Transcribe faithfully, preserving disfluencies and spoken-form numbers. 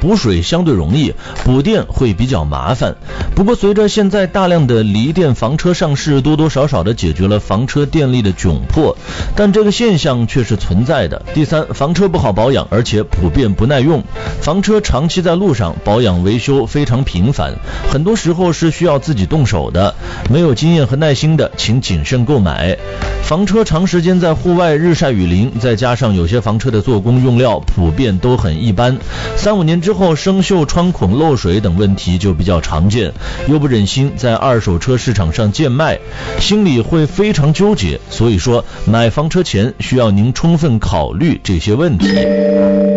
补水相对容易，补电会比较麻烦。不过随着现在大量的锂电房车上市，多多少少的解决了房车电力的窘迫，但这个现象却是存在的。第三，房车不好保养，而且普遍不耐用。房车长期在路上，保养维修非常频繁，很多时候是需要自己动手的，没有经验和耐心的请谨慎购买。房车长时间在户外日晒雨淋，再加上有些房车的做工用料普遍都很一般，三五年之后生锈、穿孔、漏水等问题就比较常见，又不忍心在二手车市场上贱卖，心里会非常纠结。所以说买房车前需要您充分考虑这些问题。